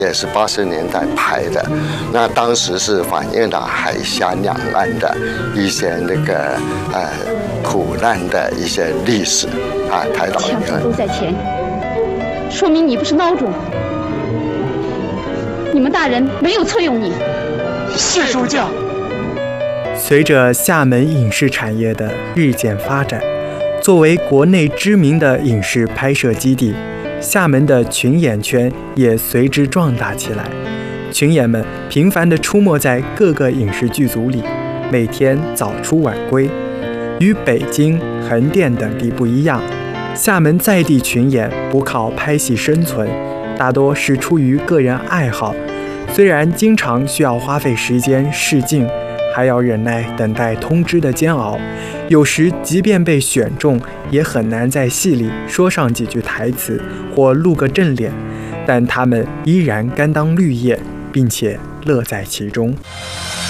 也是80年代拍的。那当时是反映了海峡两岸的一些苦难的一些历史啊。台岛枪手都在前，说明你不是孬种。你们大人没有错用你。 是主教。 随着厦门影视产业的日渐发展，作为国内知名的影视拍摄基地，厦门的群演圈也随之壮大起来。群演们频繁地出没在各个影视剧组里，每天早出晚归。与北京、横店等地不一样，厦门在地群演不靠拍戏生存，大多是出于个人爱好。虽然经常需要花费时间试镜，还要忍耐等待通知的煎熬，有时即便被选中，也很难在戏里说上几句台词或露个正脸，但他们依然甘当绿叶，并且乐在其中。